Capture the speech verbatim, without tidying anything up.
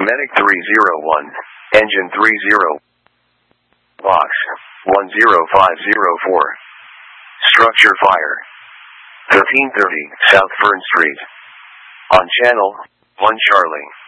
Medic three zero one, Engine three zero, Box one zero five zero four. Structure fire. thirteen thirty South Fern Street. On Channel one Charlie.